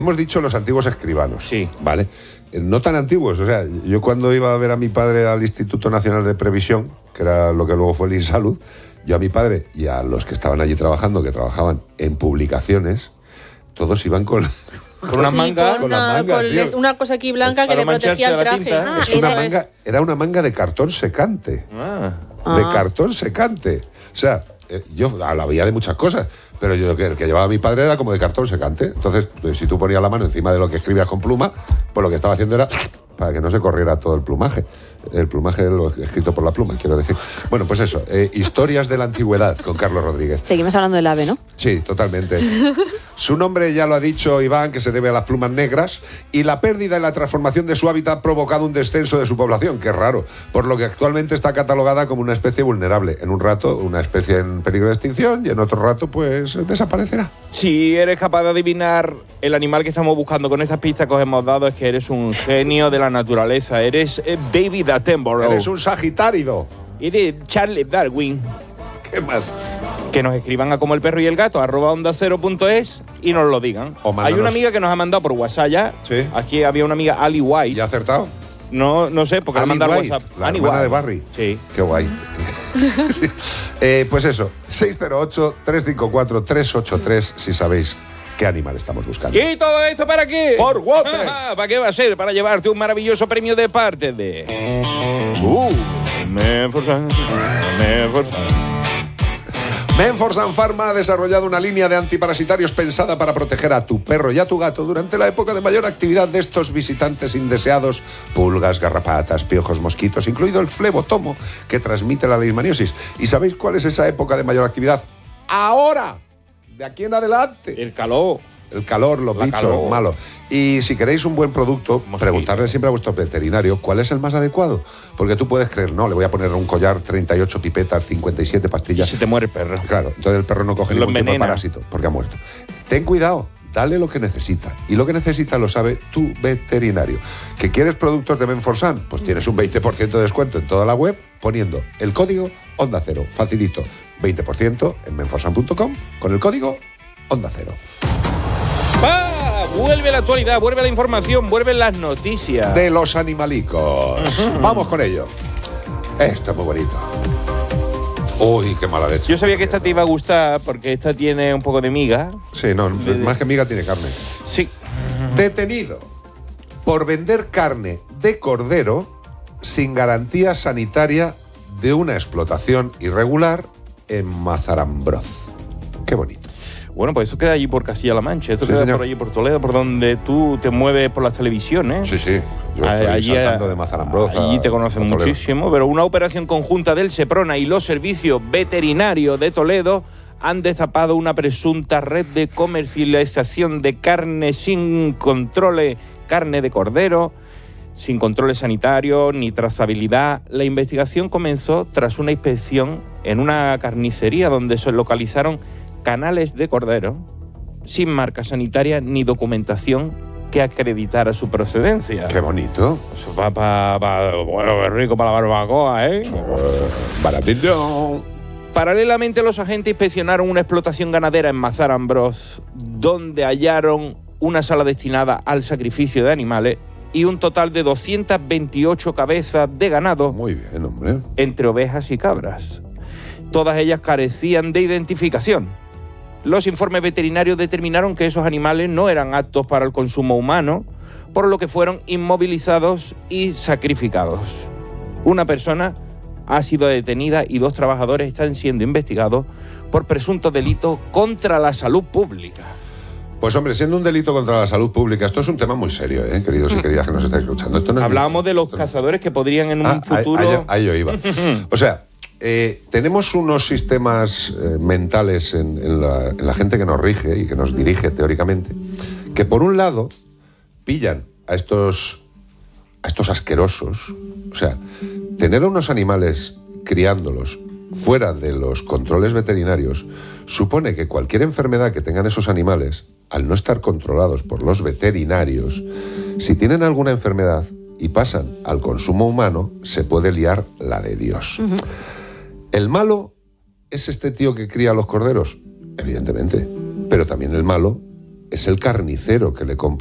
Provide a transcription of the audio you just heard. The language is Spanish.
Hemos dicho los antiguos escribanos. Sí. ¿Vale? No tan antiguos. O sea, yo cuando iba a ver a mi padre al Instituto Nacional de Previsión, que era lo que luego fue el INSalud, yo a mi padre y a los que estaban allí trabajando, que trabajaban en publicaciones, todos iban con una manga. Con una cosa aquí blanca que le protegía el traje. Era una manga de cartón secante. De cartón secante. O sea, yo la veía de muchas cosas, pero yo el que llevaba a mi padre era como de cartón secante. Entonces, pues, si tú ponías la mano encima de lo que escribías con pluma, pues lo que estaba haciendo era para que no se corriera todo el plumaje. El plumaje lo escrito por la pluma, quiero decir. Bueno, pues eso, historias de la antigüedad con Carlos Rodríguez. Seguimos hablando del ave, ¿no? Sí, totalmente. Su nombre ya lo ha dicho Iván, que se debe a las plumas negras, y la pérdida y la transformación de su hábitat ha provocado un descenso de su población, que es raro, por lo que actualmente está catalogada como una especie vulnerable. En un rato, una especie en peligro de extinción, y en otro rato, pues, desaparecerá. Si eres capaz de adivinar el animal que estamos buscando con estas pistas que os hemos dado, es que eres un genio de la naturaleza. Eres David Attenborough. Eres un sagitárido. Eres Charles Darwin. ¿Qué más? Que nos escriban a como el perro y el gato @ondacero.es y nos lo digan. Hay una amiga que nos ha mandado por WhatsApp ya. Sí. Aquí había una amiga, Ali White. ¿Ya ha acertado? No sé, porque la mandaron WhatsApp. La hermana de Barry. Sí. Qué guay. Sí. Pues eso, 608-354-383 si sabéis qué animal estamos buscando. ¿Y todo esto para qué? For water. ¿Para qué va a ser? Para llevarte un maravilloso premio de parte de... Menforsan Pharma ha desarrollado una línea de antiparasitarios pensada para proteger a tu perro y a tu gato durante la época de mayor actividad de estos visitantes indeseados: pulgas, garrapatas, piojos, mosquitos, incluido el flebotomo, que transmite la leishmaniosis. ¿Y sabéis cuál es esa época de mayor actividad? ¡Ahora! De aquí en adelante. El calor. El calor, los bichos malos. Y si queréis un buen producto, preguntarle siempre a vuestro veterinario cuál es el más adecuado. Porque tú puedes creer, no, le voy a poner un collar, 38 pipetas, 57 pastillas. Y se te muere el perro. Claro, entonces el perro no coge ningún tipo de parásito, porque ha muerto. Ten cuidado, dale lo que necesita. Y lo que necesita lo sabe tu veterinario. ¿Que quieres productos de Menforsan? Pues tienes un 20% de descuento en toda la web poniendo el código Onda Cero. Facilito, 20% en menforsan.com con el código Onda Cero. Vuelve la actualidad, vuelve la información, vuelven las noticias. De los animalicos. Vamos con ello. Esto es muy bonito. Uy, qué mala leche. Yo sabía que esta te iba a gustar porque esta tiene un poco de miga. Sí, no, más que miga tiene carne. Sí. Detenido por vender carne de cordero sin garantía sanitaria de una explotación irregular en Mazarambroz. Qué bonito. Bueno, pues eso queda allí por Castilla-La Mancha, esto queda por allí por Toledo, por donde tú te mueves por las televisiones. Sí, sí. Yo estoy allí saltando de Mazarambroz. Allí te conocen muchísimo, pero una operación conjunta del Seprona y los servicios veterinarios de Toledo han destapado una presunta red de comercialización de carne sin controles, carne de cordero, sin controles sanitarios ni trazabilidad. La investigación comenzó tras una inspección en una carnicería donde se localizaron canales de cordero sin marca sanitaria ni documentación que acreditara su procedencia. ¡Qué bonito! Eso va bueno, rico para la barbacoa, ¿eh? Baratito. Paralelamente, los agentes inspeccionaron una explotación ganadera en Mazarambroz, donde hallaron una sala destinada al sacrificio de animales y un total de 228 cabezas de ganado. Muy bien, hombre. Entre ovejas y cabras. Todas ellas carecían de identificación. Los informes veterinarios determinaron que esos animales no eran aptos para el consumo humano, por lo que fueron inmovilizados y sacrificados. Una persona ha sido detenida y 2 trabajadores están siendo investigados por presuntos delitos contra la salud pública. Pues hombre, siendo un delito contra la salud pública, esto es un tema muy serio, queridos y queridas que nos estáis escuchando. Esto no Hablábamos de los cazadores que podrían en un futuro... Ahí yo iba. O sea, tenemos unos sistemas mentales en la gente que nos rige y que nos dirige teóricamente, que por un lado pillan a estos asquerosos. O sea, tener a unos animales criándolos fuera de los controles veterinarios supone que cualquier enfermedad que tengan esos animales, al no estar controlados por los veterinarios, si tienen alguna enfermedad y pasan al consumo humano, se puede liar la de Dios. ¿El malo es este tío que cría los corderos? Evidentemente. Pero también el malo es el carnicero que le compra